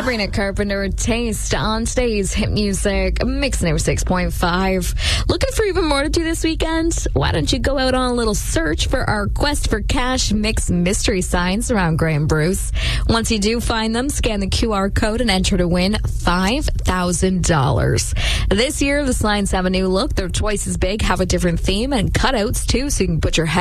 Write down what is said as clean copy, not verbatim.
Sabrina Carpenter, Taste on today's Hit Music Mix number 6.5. Looking for even more to do this weekend? Why don't you go out on a little search for our Quest for Cash Mix mystery signs around Graham Bruce. Once you do find them, scan the QR code and enter to win $5,000. This year, the signs have a new look. They're twice as big, have a different theme, and cutouts too, so you can put your head